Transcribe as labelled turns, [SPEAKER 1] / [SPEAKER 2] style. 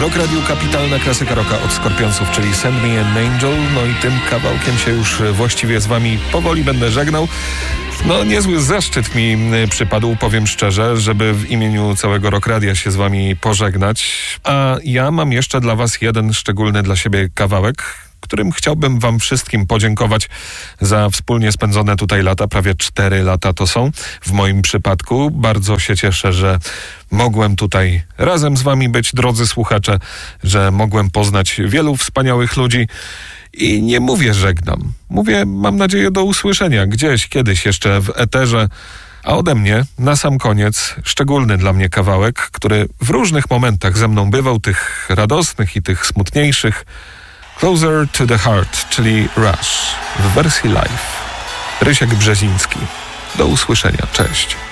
[SPEAKER 1] Rock Radiu kapitalna klasyka rocka od Scorpionsów, czyli Send Me an Angel. No i tym kawałkiem się już właściwie z wami powoli będę żegnał. No niezły zaszczyt mi przypadł, powiem szczerze, żeby w imieniu całego Rock Radia się z wami pożegnać. A ja mam jeszcze dla was jeden szczególny dla siebie kawałek, którym chciałbym wam wszystkim podziękować za wspólnie spędzone tutaj lata. Prawie 4 lata to są w moim przypadku. Bardzo się cieszę, że mogłem tutaj razem z wami być, drodzy słuchacze, że mogłem poznać wielu wspaniałych ludzi. I nie mówię żegnam. Mówię, mam nadzieję, do usłyszenia gdzieś, kiedyś jeszcze w eterze. A ode mnie, na sam koniec, szczególny dla mnie kawałek, który w różnych momentach ze mną bywał, tych radosnych i tych smutniejszych. Closer to the Heart, czyli Rush w wersji live. Rysiek Brzeziński. Do usłyszenia. Cześć.